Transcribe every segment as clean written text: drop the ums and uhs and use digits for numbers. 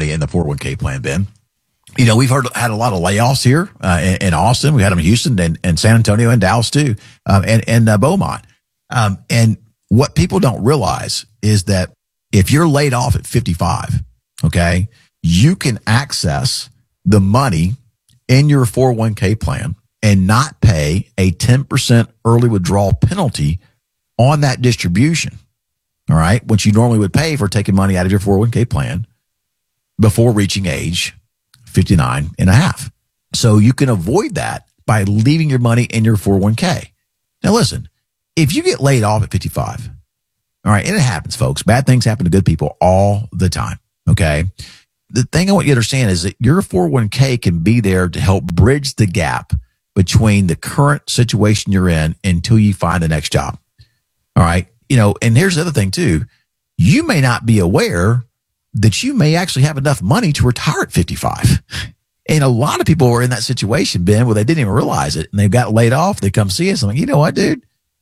money in the 401k plan, Ben. We've had a lot of layoffs here in Austin. We had them in Houston and San Antonio and Dallas too, and Beaumont. And what people don't realize is that if you're laid off at 55, okay, you can access the money in your 401k plan and not pay a 10% early withdrawal penalty on that distribution. All right. Which you normally would pay for taking money out of your 401k plan before reaching age 59 and a half. So you can avoid that by leaving your money in your 401k. Now listen, if you get laid off at 55, all right, and it happens, folks. Bad things happen to good people all the time. Okay. The thing I want you to understand is that your 401k can be there to help bridge the gap between the current situation you're in until you find the next job. All right. And here's the other thing too. You may not be aware that you may actually have enough money to retire at 55. And a lot of people are in that situation, Ben, where they didn't even realize it and they got laid off. They come see us. I'm like, you know what, dude?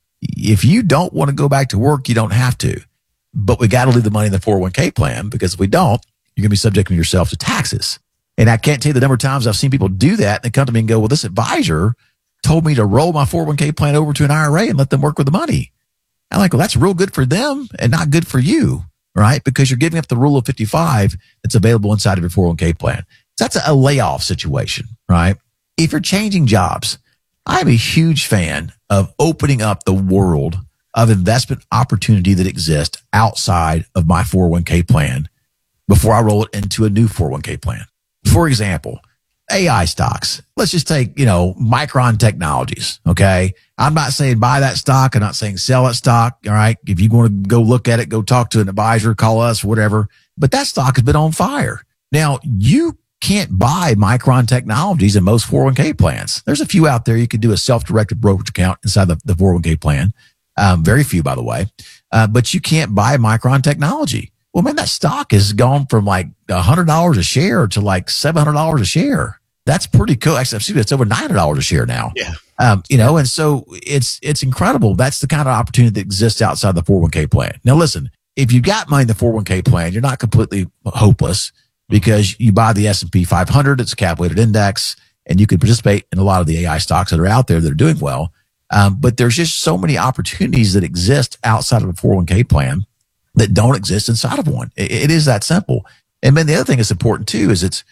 If you don't want to go back to work, you don't have to. But we got to leave the money in the 401k plan, because if we don't, you're going to be subjecting yourself to taxes. And I can't tell you the number of times I've seen people do that. And they come to me and go, well, this advisor told me to roll my 401k plan over to an IRA and let them work with the money. I'm like, well, that's real good for them and not good for you, right? Because you're giving up the rule of 55 that's available inside of your 401k plan. So that's a layoff situation, right? If you're changing jobs, I'm a huge fan of opening up the world of investment opportunity that exists outside of my 401k plan before I roll it into a new 401k plan. For example, AI stocks. Let's just take, Micron Technologies. Okay. I'm not saying buy that stock. I'm not saying sell that stock. All right. If you want to go look at it, go talk to an advisor, call us, whatever. But that stock has been on fire. Now, you can't buy Micron Technologies in most 401k plans. There's a few out there. You could do a self-directed brokerage account inside the 401k plan. Very few, by the way. But you can't buy Micron Technology. Well, man, that stock has gone from like $100 a share to like $700 a share. That's pretty cool. Actually, it's over $900 a share now. Yeah. And so it's incredible. That's the kind of opportunity that exists outside the 401k plan. Now, listen, if you got money in the 401k plan, you're not completely hopeless, because you buy the S&P 500. It's a cap-weighted index, and you can participate in a lot of the AI stocks that are out there that are doing well. But there's just so many opportunities that exist outside of a 401k plan that don't exist inside of one. It is that simple. And then the other thing that's important too is it's,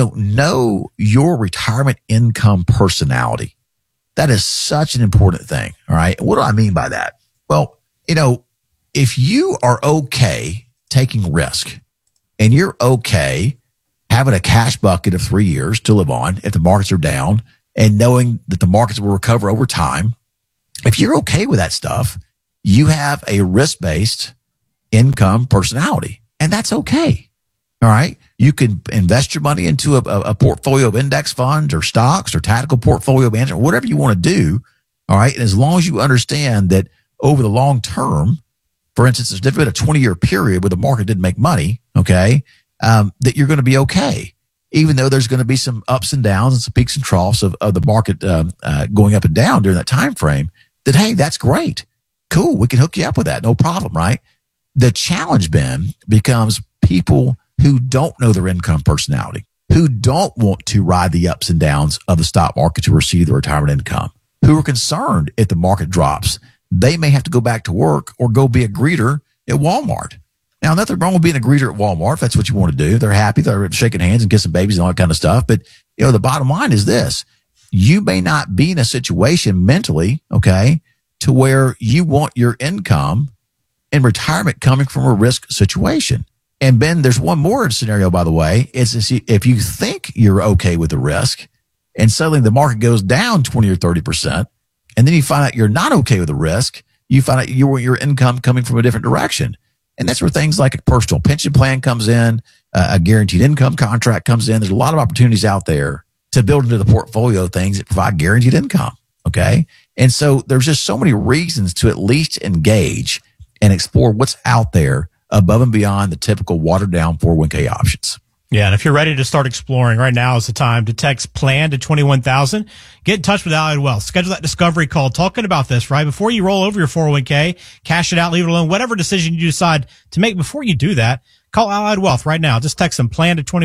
know your retirement income personality. That is such an important thing. All right. What do I mean by that? Well, if you are okay taking risk and you're okay having a cash bucket of 3 years to live on if the markets are down, and knowing that the markets will recover over time, if you're okay with that stuff, you have a risk-based income personality, and that's okay. All right. You can invest your money into a portfolio of index funds or stocks or tactical portfolio management, whatever you want to do. All right. And as long as you understand that over the long term, for instance, there's never been a 20-year period where the market didn't make money. Okay. That you're going to be okay, even though there's going to be some ups and downs and some peaks and troughs of the market going up and down during that time frame. That, hey, that's great. Cool. We can hook you up with that. No problem. Right. The challenge, Ben, becomes people who don't know their income personality, who don't want to ride the ups and downs of the stock market to receive their retirement income, who are concerned if the market drops, they may have to go back to work or go be a greeter at Walmart. Now, nothing wrong with being a greeter at Walmart if that's what you want to do. They're happy. They're shaking hands and kissing babies and all that kind of stuff. But, the bottom line is this. You may not be in a situation mentally, okay, to where you want your income in retirement coming from a risk situation. And Ben, there's one more scenario, by the way. It's if you think you're okay with the risk and suddenly the market goes down 20 or 30%, and then you find out you're not okay with the risk, you find out you want your income coming from a different direction. And that's where things like a personal pension plan comes in, a guaranteed income contract comes in. There's a lot of opportunities out there to build into the portfolio things that provide guaranteed income. Okay. And so there's just so many reasons to at least engage and explore what's out there above and beyond the typical watered down 401k options. Yeah, and if you're ready to start exploring, right now is the time to text PLAN to 21,000. Get in touch with Allied Wealth. Schedule that discovery call talking about this, right? Before you roll over your 401k, cash it out, leave it alone, whatever decision you decide to make before you do that, call Allied Wealth right now. Just text them PLAN to 21,000.